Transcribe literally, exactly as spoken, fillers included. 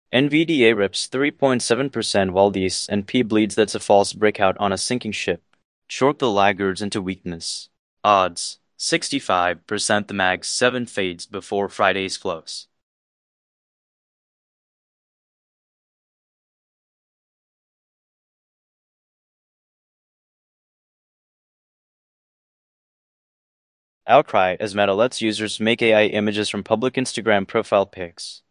NVDA rips three point seven percent while the S and P bleeds that's a false breakout on a sinking ship. Short the laggards into weakness. Odds sixty-five percent the Mag seven fades before Friday's close. Outcry as Meta lets users make A I images from public Instagram profile pics.